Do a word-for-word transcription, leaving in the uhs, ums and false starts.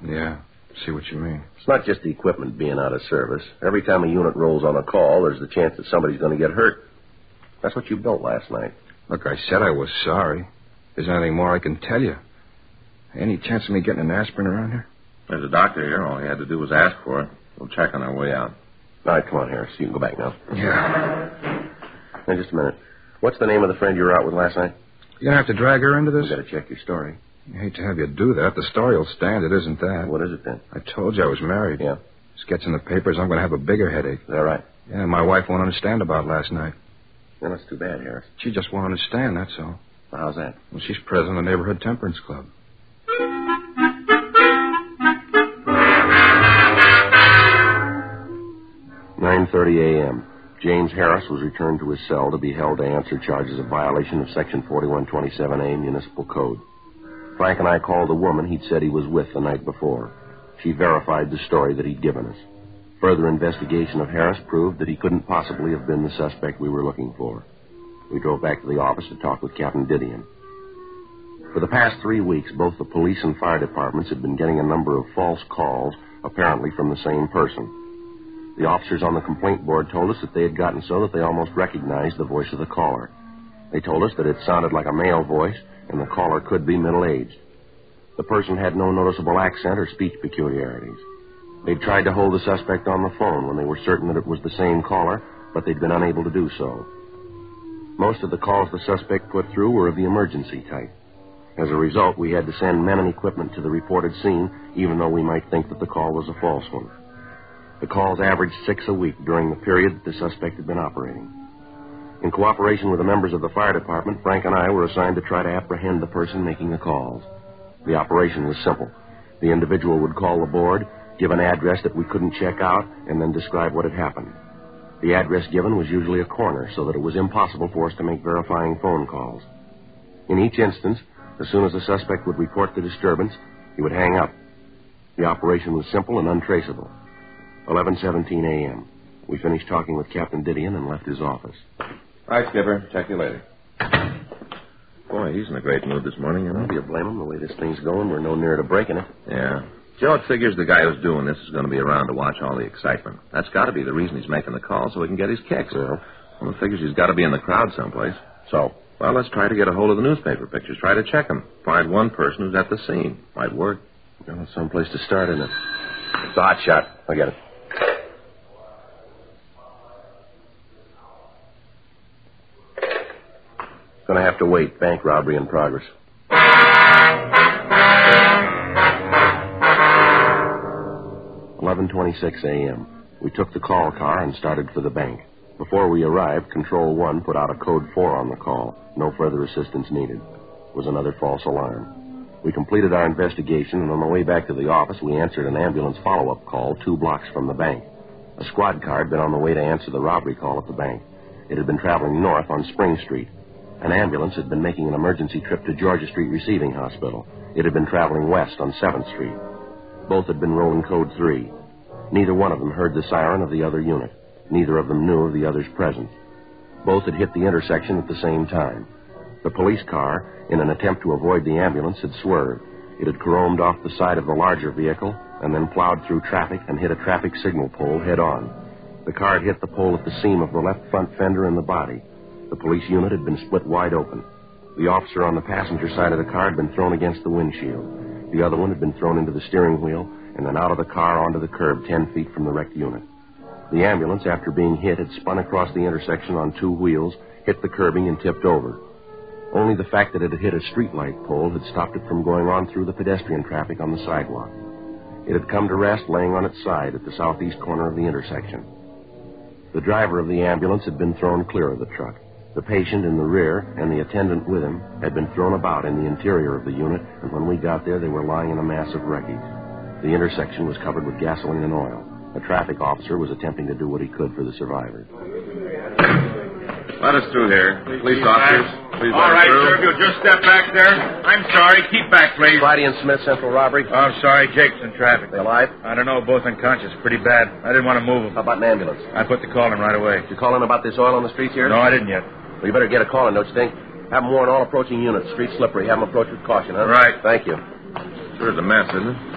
Yeah, see what you mean. It's not just the equipment being out of service. Every time a unit rolls on a call, there's the chance that somebody's going to get hurt. That's what you built last night. Look, I said I was sorry. Is there anything more I can tell you? Any chance of me getting an aspirin around here? There's a doctor here. All he had to do was ask for it. We'll check on our way out. All right, come on, Harris. You can go back now. Yeah. Now, just a minute. What's the name of the friend you were out with last night? You're going to have to drag her into this? We've got to check your story. I hate to have you do that. The story will stand. It isn't that. What is it, then? I told you I was married. Yeah. This gets in the papers. I'm going to have a bigger headache. Is that right? Yeah, my wife won't understand about last night. Well, that's too bad, Harris. She just won't understand, that's all. Well, how's that? Well, she's president of the Neighborhood Temperance Club. nine thirty a.m. James Harris was returned to his cell to be held to answer charges of violation of Section forty-one twenty-seven A Municipal Code. Frank and I called the woman he'd said he was with the night before. She verified the story that he'd given us. Further investigation of Harris proved that he couldn't possibly have been the suspect we were looking for. We drove back to the office to talk with Captain Didion. For the past three weeks, both the police and fire departments had been getting a number of false calls, apparently from the same person. The officers on the complaint board told us that they had gotten so that they almost recognized the voice of the caller. They told us that it sounded like a male voice, and the caller could be middle-aged. The person had no noticeable accent or speech peculiarities. They'd tried to hold the suspect on the phone when they were certain that it was the same caller, but they'd been unable to do so. Most of the calls the suspect put through were of the emergency type. As a result, we had to send men and equipment to the reported scene, even though we might think that the call was a false one. The calls averaged six a week during the period that the suspect had been operating. In cooperation with the members of the fire department, Frank and I were assigned to try to apprehend the person making the calls. The operation was simple. The individual would call the board, give an address that we couldn't check out, and then describe what had happened. The address given was usually a corner, so that it was impossible for us to make verifying phone calls. In each instance, as soon as the suspect would report the disturbance, he would hang up. The operation was simple and untraceable. eleven seventeen a.m. We finished talking with Captain Didion and left his office. All right, Skipper. Check you later. Boy, he's in a great mood this morning, you know. Do you blame him? The way this thing's going, we're no nearer to breaking it. Yeah. Joe, it figures the guy who's doing this is going to be around to watch all the excitement. That's got to be the reason he's making the call, so he can get his kicks. Yeah. Well, it figures he's got to be in the crowd someplace. So? Well, let's try to get a hold of the newspaper pictures. Try to check them. Find one person who's at the scene. Might work. Well, someplace to start, isn't it? It's a hot shot. I get it. Gonna have to wait. Bank robbery in progress. eleven twenty-six a.m. We took the call car and started for the bank. Before we arrived, Control one put out a code four on the call. No further assistance needed. It was another false alarm. We completed our investigation, and on the way back to the office, we answered an ambulance follow-up call two blocks from the bank. A squad car had been on the way to answer the robbery call at the bank. It had been traveling north on Spring Street. An ambulance had been making an emergency trip to Georgia Street Receiving Hospital. It had been traveling west on seventh Street. Both had been rolling code three. Neither one of them heard the siren of the other unit. Neither of them knew of the other's presence. Both had hit the intersection at the same time. The police car, in an attempt to avoid the ambulance, had swerved. It had caromed off the side of the larger vehicle and then plowed through traffic and hit a traffic signal pole head-on. The car had hit the pole at the seam of the left front fender and the body. The police unit had been split wide open. The officer on the passenger side of the car had been thrown against the windshield. The other one had been thrown into the steering wheel and then out of the car onto the curb ten feet from the wrecked unit. The ambulance, after being hit, had spun across the intersection on two wheels, hit the curbing, and tipped over. Only the fact that it had hit a streetlight pole had stopped it from going on through the pedestrian traffic on the sidewalk. It had come to rest laying on its side at the southeast corner of the intersection. The driver of the ambulance had been thrown clear of the truck. The patient in the rear and the attendant with him had been thrown about in the interior of the unit, and when we got there, they were lying in a mass of wreckage. The intersection was covered with gasoline and oil. A traffic officer was attempting to do what he could for the survivors. Let us through here. Police officers, please All let us right, through. sir, if you'll just step back there. I'm sorry. Keep back, please. Friday and Smith, central robbery. Oh, I'm sorry. Jake's in traffic. They alive? I don't know. Both unconscious. Pretty bad. I didn't want to move them. How about an ambulance? I put the call in right away. Did you call in about this oil on the streets here? No, I didn't yet. Well, you better get a call in, don't you think? Have them warn all approaching units. Street slippery. Have them approach with caution, huh? Right. Thank you. Sure is a mess, isn't it?